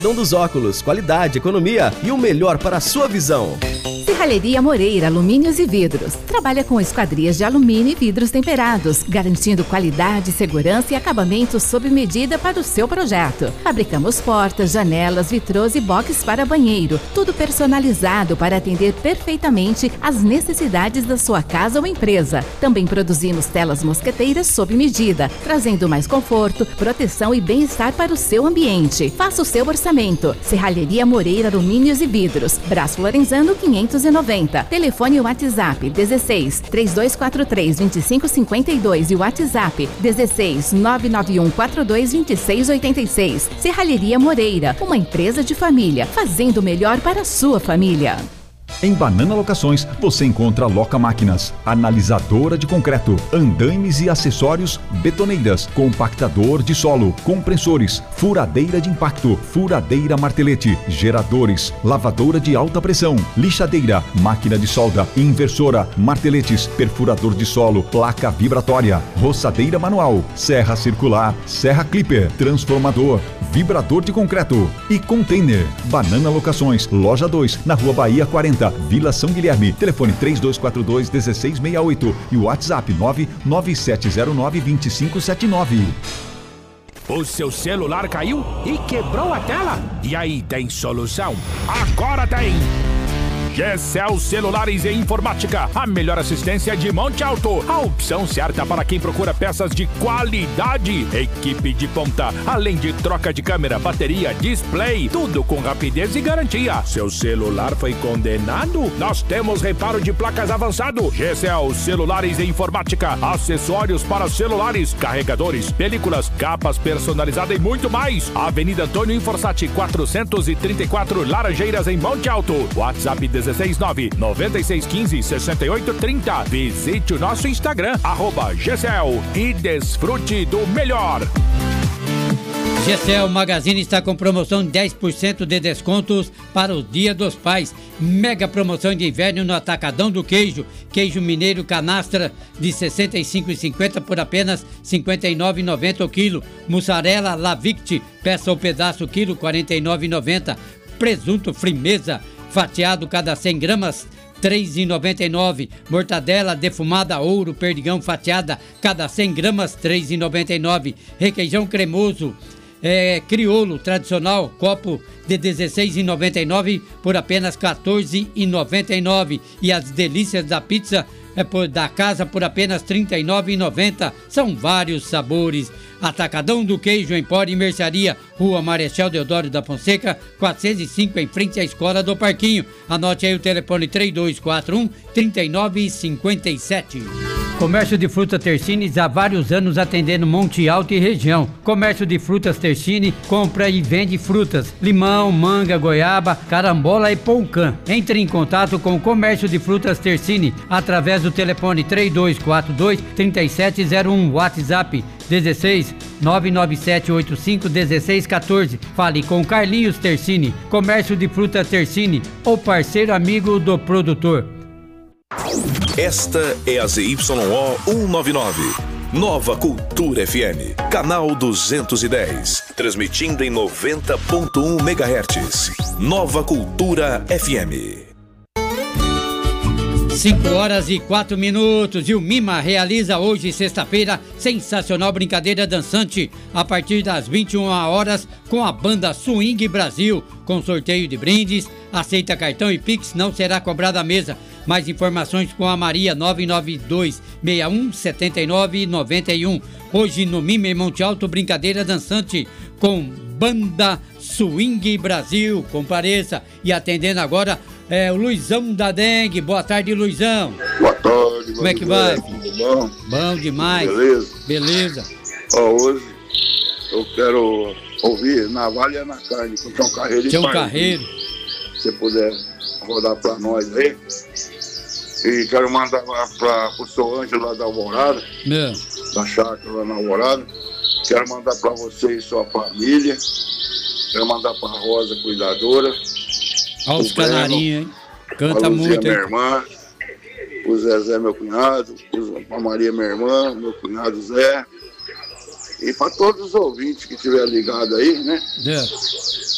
Dos óculos, qualidade, economia e o melhor para a sua visão. Serralheria Moreira, alumínios e vidros. Trabalha com esquadrias de alumínio e vidros temperados, garantindo qualidade, segurança e acabamento sob medida para o seu projeto. Fabricamos portas, janelas, vitrôs e boxes para banheiro. Tudo personalizado para atender perfeitamente às necessidades da sua casa ou empresa. Também produzimos telas mosqueteiras sob medida, trazendo mais conforto, proteção e bem-estar para o seu ambiente. Faça o seu orçamento. Serralheria Moreira, alumínios e vidros. Braço Lorenzano 590. Telefone WhatsApp 16 3243 2552 e WhatsApp 16 991 42 2686. Serralheria Moreira, uma empresa de família, fazendo o melhor para a sua família. Em Banana Locações, você encontra Loca Máquinas, analisadora de concreto, andaimes e acessórios, betoneiras, compactador de solo, compressores, furadeira de impacto, furadeira martelete, geradores, lavadora de alta pressão, lixadeira, máquina de solda, inversora, marteletes, perfurador de solo, placa vibratória, roçadeira manual, serra circular, serra clipper, transformador, vibrador de concreto e container. Banana Locações, loja 2, na Rua Bahia 40, Vila São Guilherme. Telefone 3242-1668 e o WhatsApp 99709-2579. O seu celular caiu e quebrou a tela? E aí, tem solução? Agora tem! GCL Celulares e Informática, a melhor assistência de Monte Alto. A opção certa para quem procura peças de qualidade. Equipe de ponta, além de troca de câmera, bateria, display, tudo com rapidez e garantia. Seu celular foi condenado? Nós temos reparo de placas avançado. GCL Celulares e Informática, acessórios para celulares, carregadores, películas, capas personalizadas e muito mais. Avenida Antônio Inforsati 434, Laranjeiras, em Monte Alto. WhatsApp 16996156830. Visite o nosso Instagram, @GCL, e desfrute do melhor. GCL Magazine está com promoção de 10% de descontos para o Dia dos Pais. Mega promoção de inverno no Atacadão do Queijo. Queijo mineiro canastra de R$ 65,50 por apenas R$ 59,90 o quilo. Mussarela Lavict, peça ou pedaço quilo, R$ 49,90. Presunto Frimeza fatiado cada 100 gramas, R$ 3,99. Mortadela defumada ouro perdigão fatiada cada 100 gramas, R$ 3,99. Requeijão cremoso crioulo tradicional, copo de R$ 16,99 por apenas R$ 14,99. E as delícias da pizza da casa por apenas R$ 39,90. São vários sabores. Atacadão do Queijo, Empório e Mercearia, Rua Marechal Deodoro da Fonseca, 405, em frente à Escola do Parquinho. Anote aí o telefone 3241-3957. Comércio de Frutas Tersines há vários anos atendendo Monte Alto e região. Comércio de Frutas Tersine compra e vende frutas, limão, manga, goiaba, carambola e poucã. Entre em contato com o Comércio de Frutas Tersine através do telefone 3242-3701, WhatsApp 16 99785 1614. Fale com Carlinhos Tersine. Comércio de Frutas Tersine, o parceiro amigo do produtor. Esta é a ZYO 199, Nova Cultura FM, canal 210, transmitindo em 90.1 MHz. Nova Cultura FM. 5h04. E o Mima realiza hoje, sexta-feira, sensacional brincadeira dançante a partir das 21 horas com a banda Swing Brasil, com sorteio de brindes, aceita cartão e Pix, não será cobrada a mesa. Mais informações com a Maria 992-61-7991. Hoje no Mima em Monte Alto, brincadeira dançante com banda Swing Brasil. Compareça. E atendendo agora o Luizão da Dengue. Boa tarde, Luizão. Boa tarde. Como é que vai? Tudo bom? Bom demais. Beleza. Hoje eu quero ouvir Navalha na Carne, com Tião Carreiro e Tião Carreiro. Se você puder rodar pra nós aí. E quero mandar para o seu Ângelo lá da Alvorada, da chácara lá na Alvorada. Quero mandar para você e sua família. Quero mandar para a Rosa, cuidadora. Olha os canarinhos, hein? Canta muito, minha irmã, o Zezé, meu cunhado, a Maria, minha irmã, meu cunhado Zé. E para todos os ouvintes que estiverem ligados aí, né?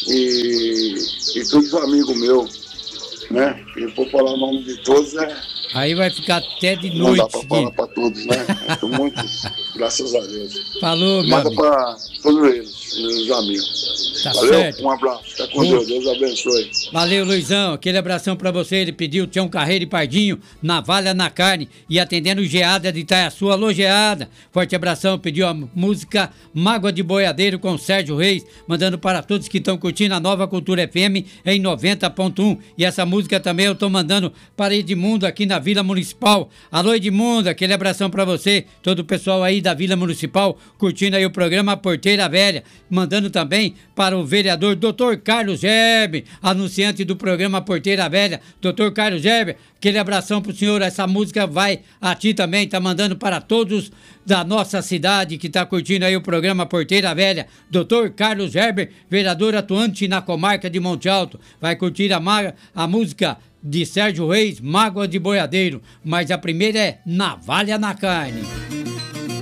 e todos os amigos meus, né? E por falar o nome de todos, aí vai ficar até de noite. Não dá pra falar pra todos, né? Muitos, graças a Deus. Falou, meu Manda amigo. pra todos eles, meus amigos. Tá Valeu, certo. um abraço. Fica com Deus, Deus abençoe. Valeu, Luizão. Aquele abração pra você. Ele pediu Tião Carreiro e Pardinho, Navalha na Carne e atendendo o Geada de Itaiaçu. Alô, Geada. Forte abração. Pediu a música Mágoa de Boiadeiro com Sérgio Reis, mandando para todos que estão curtindo a Nova Cultura FM em 90.1. E essa música também eu tô mandando para Edmundo aqui na Vila Municipal. Alô, Edmundo. Aquele abração pra você. Todo o pessoal aí da Vila Municipal curtindo aí o programa Porteira Velha. Mandando também para o vereador Dr. Carlos Gerber, anunciante do programa Porteira Velha. Dr. Carlos Gerber, aquele abração pro senhor. Essa música vai a ti também, tá mandando para todos da nossa cidade que tá curtindo aí o programa Porteira Velha. Dr. Carlos Gerber, vereador atuante na comarca de Monte Alto, vai curtir a música de Sérgio Reis, Mágoa de Boiadeiro. Mas a primeira é Navalha na Carne.